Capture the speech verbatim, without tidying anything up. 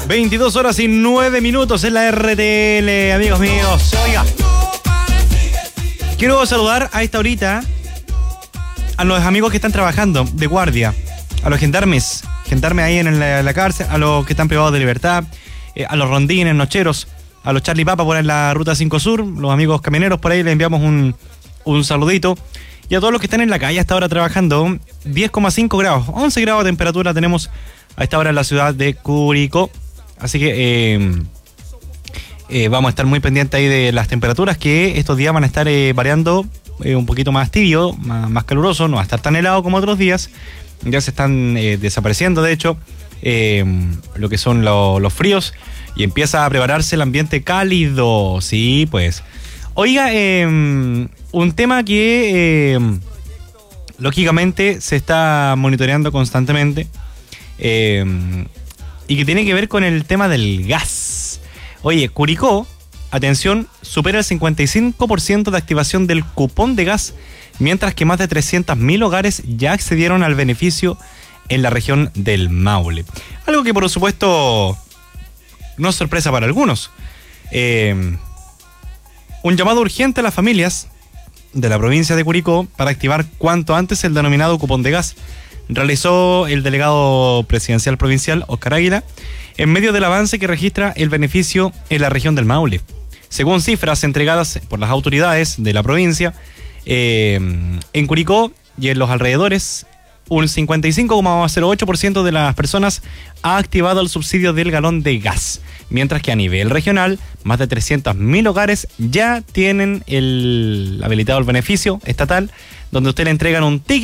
veintidós horas y nueve minutos en la R T L, amigos míos. Oiga, quiero saludar a esta horita a los amigos que están trabajando de guardia, a los gendarmes, gendarmes ahí en la, la cárcel, a los que están privados de libertad, eh, a los rondines, nocheros, a los Charlie Papa por en la ruta cinco Sur, los amigos camioneros por ahí, les enviamos un, un saludito. Y a todos los que están en la calle hasta ahora trabajando, diez coma cinco grados, once grados de temperatura tenemos a esta hora en la ciudad de Curicó. Así que eh, eh, vamos a estar muy pendientes ahí de las temperaturas, que estos días van a estar eh, variando eh, un poquito más tibio, más, más caluroso, no va a estar tan helado como otros días. Ya se están eh, desapareciendo, de hecho, eh, lo que son lo, los fríos, y empieza a prepararse el ambiente cálido. Sí, pues. Oiga, eh, un tema que eh, lógicamente se está monitoreando constantemente eh, y que tiene que ver con el tema del gas. Oye, Curicó, atención, supera el cincuenta y cinco por ciento de activación del cupón de gas, mientras que más de trescientos mil hogares ya accedieron al beneficio en la región del Maule. Algo que por supuesto no es sorpresa para algunos. Eh, un llamado urgente a las familias de la provincia de Curicó para activar cuanto antes el denominado cupón de gas, realizó el delegado presidencial provincial Óscar Águila en medio del avance que registra el beneficio en la región del Maule. Según cifras entregadas por las autoridades de la provincia, eh, en Curicó y en los alrededores, un cincuenta y cinco coma cero ocho por ciento de las personas ha activado el subsidio del galón de gas, mientras que a nivel regional, más de trescientos mil hogares ya tienen el habilitado el beneficio estatal, donde usted le entregan un ticket